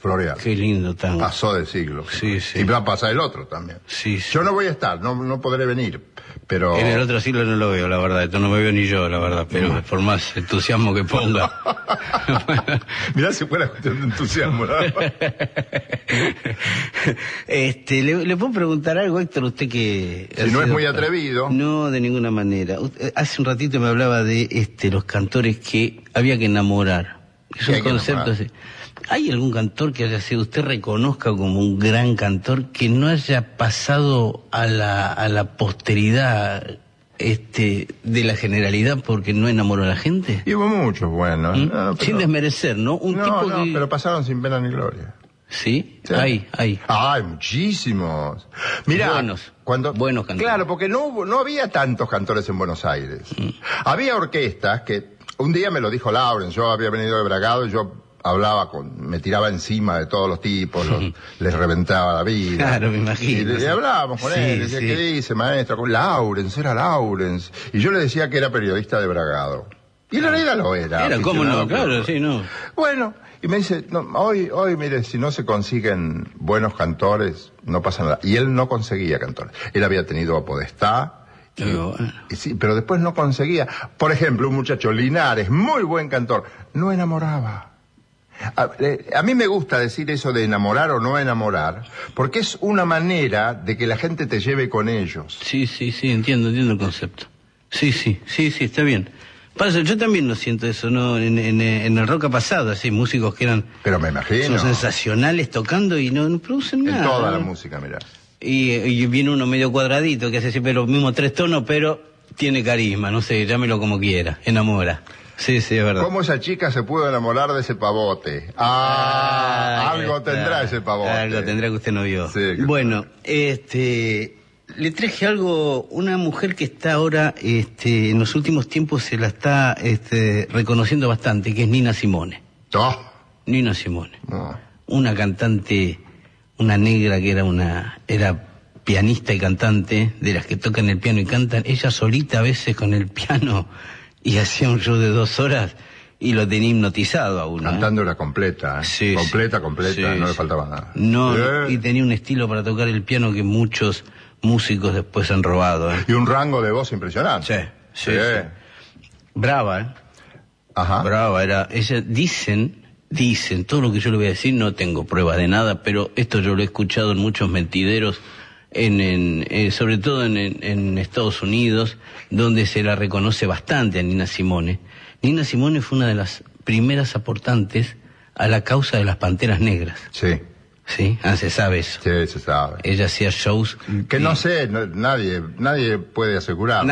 Floreal. Qué lindo tango. Pasó de siglo. Sí, sí. Y va a pasar el otro también. Sí, sí. Yo no voy a estar, no podré venir, pero... En el otro siglo no lo veo, la verdad. Esto no me veo ni yo, la verdad. Pero por más entusiasmo que ponga. Mirá si fuera cuestión de entusiasmo, ¿no? ¿Le puedo preguntar algo, Héctor? Usted que... Si no es muy atrevido. No, de ninguna manera. Hace un ratito me hablaba de los cantores que había que enamorar. Es un concepto así. ¿Hay algún cantor que haya sido, usted reconozca como un gran cantor, que no haya pasado a la posteridad de la generalidad porque no enamoró a la gente? Y hubo muchos buenos. ¿Mm? No, pero... Sin desmerecer, ¿no? Pero pasaron sin pena ni gloria. ¿Sí? Sí. Hay. Hay muchísimos. Mirá, buenos cantores. Claro, porque no había tantos cantores en Buenos Aires. Había orquestas que, un día me lo dijo Laurens, yo había venido de Bragado y yo me tiraba encima de todos los tipos, les reventaba la vida. Claro, me imagino. Y hablábamos con él, decía, ¿qué dice, maestro? Con Laurens, era Laurens. Y yo le decía que era periodista de Bragado. Y en realidad lo era. Era, ¿cómo no? Claro, sí, no. Bueno, y me dice, no, hoy, mire, si no se consiguen buenos cantores, no pasa nada. Y él no conseguía cantores. Él había tenido a Podestá, y sí, pero después no conseguía. Por ejemplo, un muchacho Linares, muy buen cantor, no enamoraba. A mí me gusta decir eso de enamorar o no enamorar, porque es una manera de que la gente te lleve con ellos. Sí, entiendo el concepto. Sí, está bien. Pasa, yo también lo siento eso, ¿no? En el rock ha pasado, así, músicos que eran... Pero me imagino. Son sensacionales tocando y no producen nada. En toda la música, mirá. Y viene uno medio cuadradito que hace siempre los mismos 3 tonos, pero tiene carisma, no sé, llámelo como quiera, enamora. Sí, es verdad. ¿Cómo esa chica se pudo enamorar de ese pavote? Algo tendrá ese pavote. Algo tendrá que usted no vio. Sí, bueno, le traje algo, una mujer que está ahora, en los últimos tiempos se la está reconociendo bastante, que es Nina Simone. ¿No? Nina Simone. No. Una cantante, una negra que era pianista y cantante, de las que tocan el piano y cantan, ella solita a veces con el piano, y hacía un show de 2 horas y lo tenía hipnotizado a uno. Cantando era completa, Sí, completa, sí, no le faltaba nada. No, y tenía un estilo para tocar el piano que muchos músicos después han robado. Y un rango de voz impresionante. Sí. Brava, Ajá. Brava, era. Ella, dicen, todo lo que yo le voy a decir, no tengo pruebas de nada, pero esto yo lo he escuchado en muchos mentideros, sobre todo en Estados Unidos, donde se la reconoce bastante a Nina Simone. Nina Simone fue una de las primeras aportantes a la causa de las Panteras Negras. Sí. ¿Sí? Se sabe eso. Sí, se sabe. Ella hacía shows... Que no sé, nadie puede asegurar.